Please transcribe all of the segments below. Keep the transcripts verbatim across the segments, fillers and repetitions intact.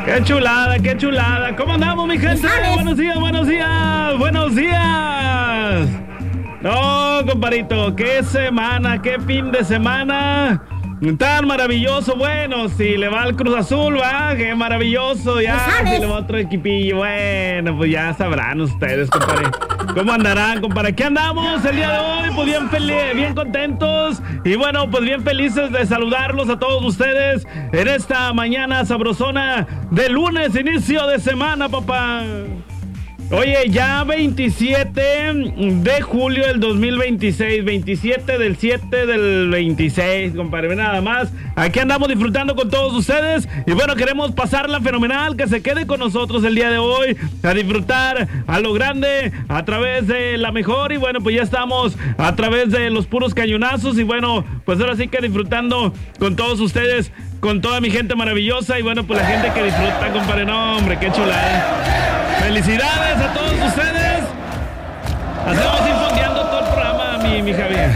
Qué chulada, qué chulada. ¿Cómo andamos, mi gente? Buenos días, buenos días, buenos días. No, comparito, qué semana, qué fin de semana tan maravilloso. Bueno, si le va al Cruz Azul, va, qué maravilloso. Ya, si le va a otro equipillo, bueno, pues ya sabrán ustedes, compadre. ¿Cómo andarán, compadre? ¿Qué andamos el día de hoy? Pues bien, fel- bien contentos y bueno, pues bien felices de saludarlos a todos ustedes en esta mañana sabrosona de lunes, inicio de semana, papá. Oye, ya veintisiete de julio del dos mil veintiséis, veintisiete del siete del veintiséis, compadre, nada más. Aquí andamos disfrutando con todos ustedes y bueno, queremos pasarla fenomenal, que se quede con nosotros el día de hoy, a disfrutar a lo grande, a través de la mejor y bueno, pues ya estamos a través de los puros cañonazos y bueno, pues ahora sí que disfrutando con todos ustedes, con toda mi gente maravillosa y bueno, pues la gente que disfruta, compadre, no, hombre, qué chulada. Felicidades a todos ustedes. Hacemos infondeando todo el programa, mi, mi Javier.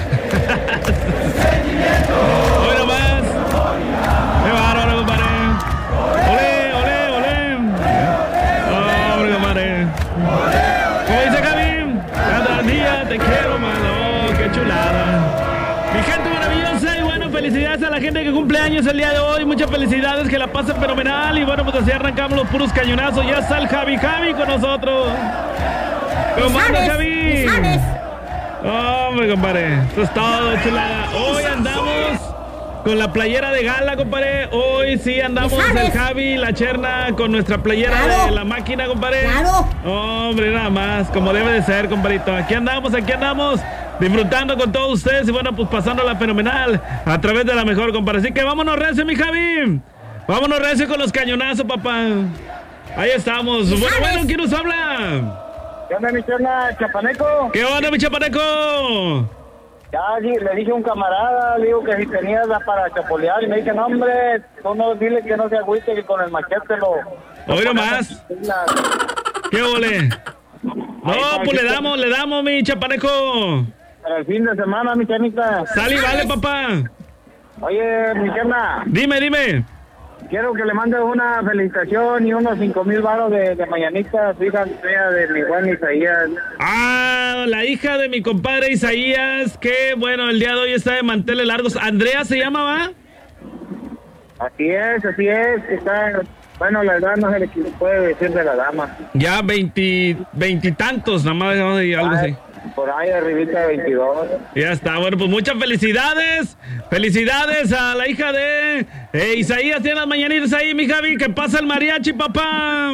Hoy nomás. Qué bárbaro, compadre. Olé, olé, olé. Hombre, compadre. Como dice Javi, cada día te quiero más. Oh, qué chulada. Mi gente maravillosa y bueno, felicidades a la gente que cumple años el día de hoy. Muchas felicidades, que la pasen fenomenal. Y bueno, pues así arrancamos los puros cañonazos. Ya está el Javi Javi con nosotros. ¿Cómo anda, Javi? Hombre, compadre, eso es todo, chulada. Hoy andamos con la playera de gala, compadre. Hoy sí andamos el Javi, la Cherna, con nuestra playera claro. de la máquina, compadre. Claro. Hombre, nada más, como debe de ser, compadrito. Aquí andamos, aquí andamos, disfrutando con todos ustedes y bueno, pues pasándola fenomenal a través de la mejor, compadre. Así que vámonos recio, mi Javi. Vámonos recio con los cañonazos, papá. Ahí estamos. Bueno, bueno, ¿quién nos habla? ¿Qué onda, mi chona, Chapaneco? ¿Qué onda, mi Chapaneco? Ya sí, le dije a un camarada, le digo que si tenías la para chapolear y me dice, no, hombre, tú no, dile que no se agüite, que con el machete lo... Hoy nomás. ¿Qué ole? No, pues le damos, le damos, mi Chapaneco. Para el fin de semana, mi chanita. Sal y vale, papá. Oye, mi chana. Dime, dime. Quiero que le mandes una felicitación y unos cinco mil varos de, de mañanita a su hija de mi buen Isaías. Ah, la hija de mi compadre Isaías, que bueno, el día de hoy está de manteles largos. ¿Andrea se llama, va? Así es, así es. Está, bueno, la edad no se le puede decir de la dama. Ya veinte, veintitantos, nada más, algo así. Por ahí arribita de veintidós. Ya está, bueno, pues muchas felicidades. Felicidades a la hija de eh, Isaías. Tiene las mañanitas ahí, mi Javi. Que pasa el mariachi, papá.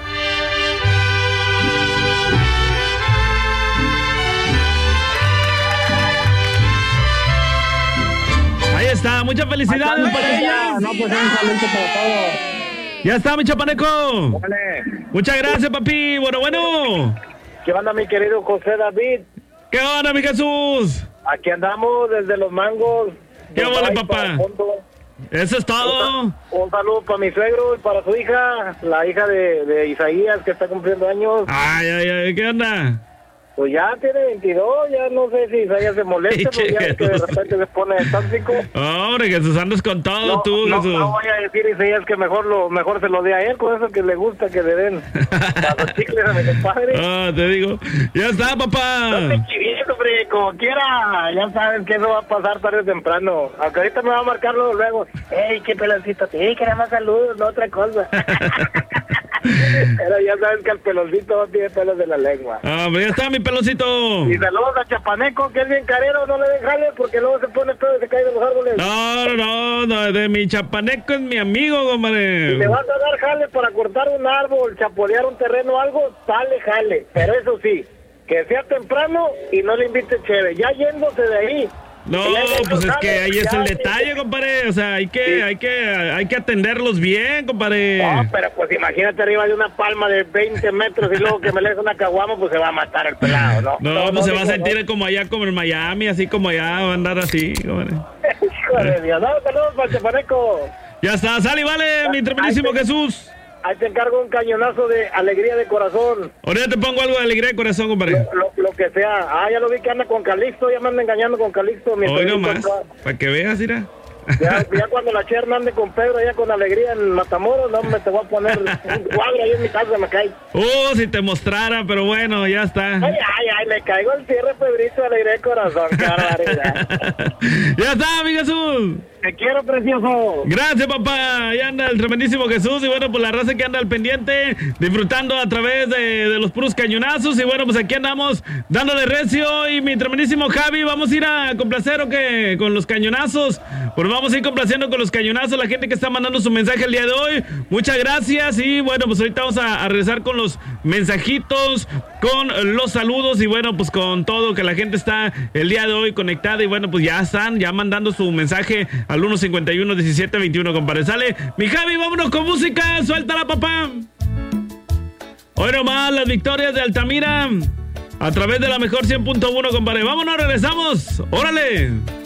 Ahí está, muchas felicidades Ay, para ella. No, pues un saludo para todos. Ya está, mi Chapaneco. Vale. Muchas gracias, papi. Bueno, bueno. ¿Qué onda, mi querido José David? ¿Qué onda, mi Jesús? Aquí andamos desde Los Mangos. ¿Qué onda, papá? Eso es todo. Un, un saludo para mi suegro y para su hija, la hija de, de Isaías, que está cumpliendo años. Ay, ay, ay, ¿qué onda? Pues ya tiene veintidós, ya no sé si Isaías se molesta, pero ya que de repente se pone tóxico. Hombre, Jesús, andas con todo no, tú, no, Jesús. No voy a decir Isaías que mejor lo mejor se lo dé a él, con eso que le gusta que le den a los chicles a mi compadre. Ah, te digo. Ya está, papá. No te chivies, hombre, como quiera. Ya sabes que eso va a pasar tarde o temprano. Aunque ahorita me va a marcarlo luego. Ey, qué peloncito. Sí, que nada más saludos, no otra cosa. Pero ya sabes que el peloncito no tiene pelos de la lengua. Ah, pero ya está mi peloncito. Y saludos a Chapaneco, que es bien carero, no le den jale porque luego se pone todo y se cae de los árboles. No, no, no, no, de mi Chapaneco es mi amigo, compadre. Si le vas a dar jale para cortar un árbol, chapolear un terreno o algo, sale jale. Pero eso sí, que sea temprano y no le invite chévere. Ya yéndose de ahí. No, pues es que ahí es el detalle, compadre. O sea, hay que, sí. hay que, hay que atenderlos bien, compadre. No, pero pues imagínate arriba de una palma de veinte metros y luego que me le des una caguama, pues se va a matar el pelado, ¿no? No, no pues no, se va digo, a sentir no. como allá, como en Miami, así como allá, va a andar así, compadre. Hijo de Dios, no, saludos para Chapaneco. Ya está, sale y vale, mi tremendísimo Jesús. Ahí te encargo un cañonazo de alegría de corazón. Ahorita te pongo algo de alegría de corazón, compadre. Lo, lo, lo que sea. Ah, ya lo vi que anda con Calixto, ya me anda engañando con Calixto. Hoy nomás, para que veas, mira. Ya, ya cuando la Cher ande con Pedro allá con alegría en Matamoros, no me te voy a poner un cuadro ahí en mi casa, me cae. Oh, si te mostrara, pero bueno, ya está. Ay, ay, ay, le caigo el cierre, Pedrito, alegre de corazón, qué barbaridad. Ya está, mi Jesús. Te quiero, precioso. Gracias, papá. Ya anda el tremendísimo Jesús. Y bueno, pues la raza que anda al pendiente, disfrutando a través de, de los puros cañonazos. Y bueno, pues aquí andamos dándole recio. Y mi tremendísimo Javi, vamos a ir a complacer o qué con los cañonazos. Pues vamos a ir complaciendo con los cañonazos. La gente que está mandando su mensaje el día de hoy. Muchas gracias. Y bueno, pues ahorita vamos a, a regresar con los mensajitos, con los saludos. Y bueno, pues con todo que la gente está el día de hoy conectada. Y bueno, pues ya están, ya mandando su mensaje al uno cincuenta y uno diecisiete veintiuno, compadre. Sale, mi Javi, vámonos con música. Suéltala, papá. Hoy nomás las victorias de Altamira a través de la mejor cien punto uno, compadre. Vámonos, regresamos. Órale.